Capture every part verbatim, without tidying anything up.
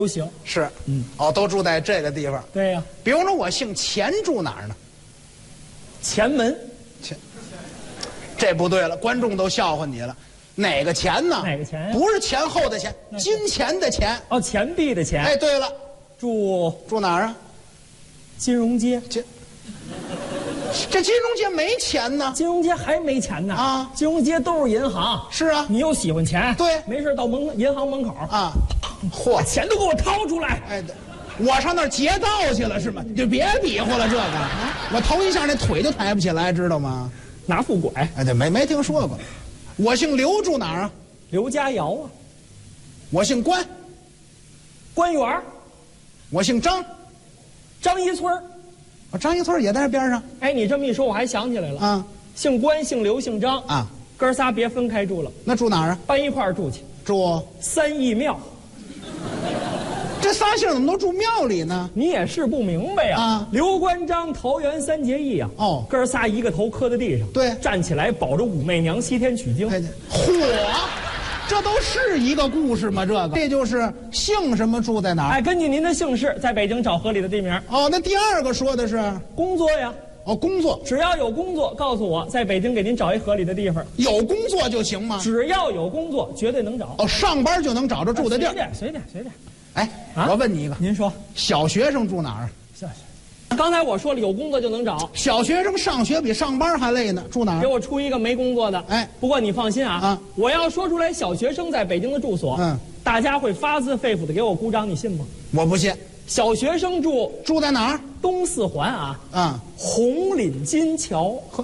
都行。 是，嗯，哦，都住在这个地方。 对呀， 比如说我姓钱，住哪儿呢？ 前门。 钱，这不对了，观众都笑话你了。哪个钱呢？ 哪个钱呀？ 不是前后的钱，金钱的钱。 哦，钱币的钱。 哎，对了， 住住哪儿啊？ 金融街。 金。这金融街没钱呢。 金融街还没钱呢啊！ 金融街都是银行。 是啊， 你又喜欢钱， 对， 没事到门银行门口啊，嚯， 钱都给我掏出来。 哎，我上那儿劫道去了是吗？你就别比划了这个，我头一下那腿就抬不起来，知道吗？ 拿副拐。 哎，对，没没听说过。我姓刘，住哪儿啊？ 刘家窑啊。 我姓关， 官园。 我姓张， 张一村。 我张一村也在这边上。 哎，你这么一说，我还想起来了啊， 姓关、姓刘、姓张啊， 哥仨别分开住了。 那住哪儿啊？ 搬一块儿住去。 住三义庙。 这仨姓怎么都住庙里呢？ 你也是不明白呀！啊，刘关张桃园三结义啊！哦，哥仨一个头磕在地上， 对， 站起来保着武媚娘西天取经。 哎，嚯！这都是一个故事吗？这个，这就是姓什么住在哪儿？ 哎，根据您的姓氏，在北京找合理的地名。 哦，那第二个说的是工作呀。 哦，工作， 只要有工作，告诉我，在北京给您找一合理的地方。 有工作就行吗？ 只要有工作，绝对能找。 哦，上班就能找着住的地儿。 随便，随便，随便。 哎，啊、我问你一个， 您说， 小学生住哪儿啊？ 小学，刚才我说了，有工作就能找。 小学生上学比上班还累呢，住哪儿？ 给我出一个没工作的。哎，不过你放心啊，啊，我要说出来小学生在北京的住所，嗯，大家会发自肺腑的给我鼓掌，你信吗？ 我不信。 小学生住住在哪儿？ 东四环啊， 啊， 红岭金桥。呵，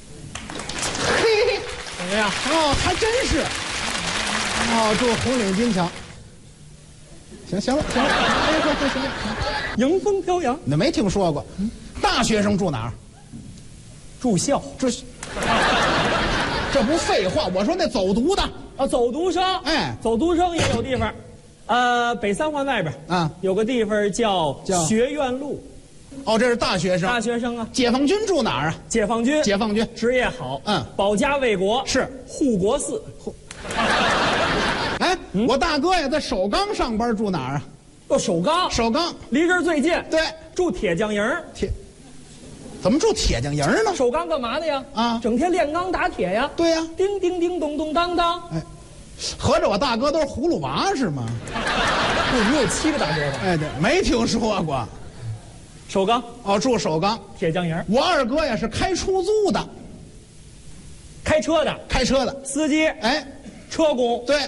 嘿， 怎么样？ 哦，还真是。哦，住红岭金桥。行行了行了，哎，行行行了， 迎风飘扬。 你没听说过？嗯，大学生住哪儿？ 住校。 这这不废话？我说那走读的啊，走读生。哎，走读生也有地方。呃，北三环外边啊，有个地方叫叫学院路。 哦，这是大学生。 大学生啊。 解放军住哪儿啊？ 解放军。 解放军职业好。 嗯， 保家卫国。 是护国寺。 护。哎，嗯、我大哥呀，在首钢上班，住哪儿啊？ 哦，首钢。 首钢离这儿最近。 对， 住铁匠营。 铁。怎么住铁匠营呢？ 首钢干嘛的呀？啊，整天炼钢打铁呀。 对呀。 叮叮叮咚咚当当。 哎。合着我大哥都是葫芦娃是吗？ 不，你有七个大哥吧？ 哎，对，没听说过。 首钢哦，住首钢铁匠营。 我二哥呀是开出租的， 开车的， 开车的司机。哎，车工。 对，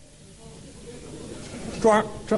桩这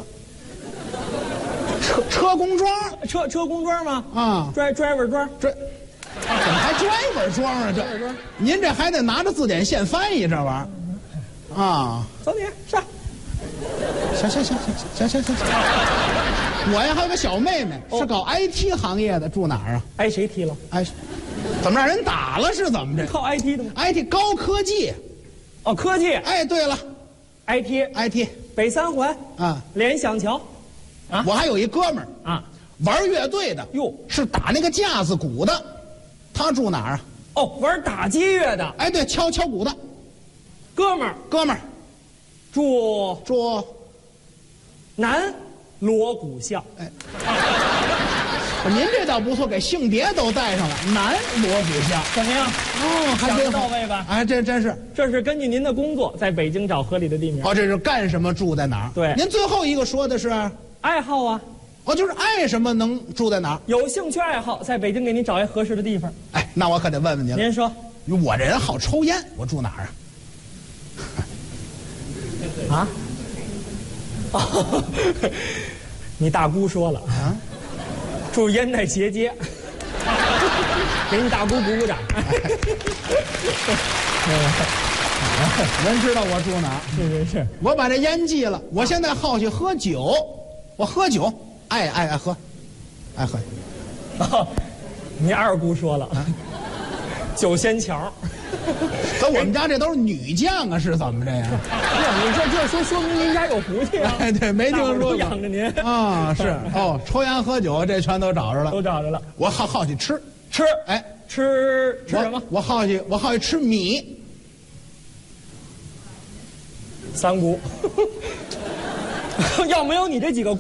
车车工桩， 车车工桩吗？ 啊 ，driver driver 桩， 这怎么还 driver 桩啊？这您这还得拿着字典现翻译这玩意儿。啊， 走你上， 行行行行行行行行，我呀还有个小妹妹是搞 I T 行业的，住哪儿啊？ 挨谁踢了？ 哎，怎么让人打了是怎么着？ 靠 I T 的吗 ？I T 高科技， 哦，科技。 哎，对了 ，I T I T 北三环啊， 联想桥， 啊，我还有一哥们儿啊， 玩乐队的，哟，是打那个架子鼓的，他住哪儿啊？ 哦，玩打击乐的， 哎，对，敲敲鼓的。 哥们儿， 哥们儿， 住住南锣鼓巷。哎， 您这倒不错，给性别都带上了。南锣鼓巷怎么样？ 哦，还真到位吧？ 哎，这真是。 这是根据您的工作在北京找合理的地名。 哦，这是干什么住在哪儿？ 对， 您最后一个说的是爱好啊。 哦，就是爱什么能住在哪儿？ 有兴趣爱好，在北京给您找一合适的地方。 哎，那我可得问问您了。 您说， 我这人好抽烟，我住哪儿啊？ 啊？哦，你大姑说了啊，住烟袋斜街，给你大姑鼓鼓掌。 人知道我住哪儿？ 是是是， 我把这烟戒了，我现在好去喝酒，我喝酒，爱爱爱喝，爱喝。 哦，你二姑说了，啊、酒仙桥。 可我们家这都是女将啊，是怎么着呀？ 你这这说说明您家有福气啊！ 哎，对，没听说过。 养着您啊，是哦，抽烟喝酒这全都找着了， 都找着了。 我好好去吃吃，哎，吃吃什么？ 我好去，我好去吃米。 三姑， 要没有你这几个